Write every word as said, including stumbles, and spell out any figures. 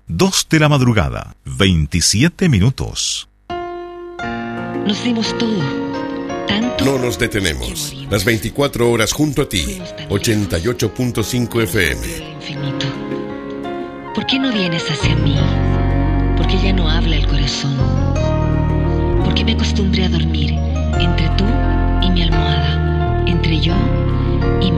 Dos de la madrugada, veintisiete minutos. Nos dimos todo, tanto. No nos detenemos. Las veinticuatro horas junto a ti. ochenta y ocho punto cinco F M. Infinito. ¿Por qué no vienes hacia mí? Porque ya no habla el corazón. Porque me acostumbré a dormir entre tú y mi almohada, entre yo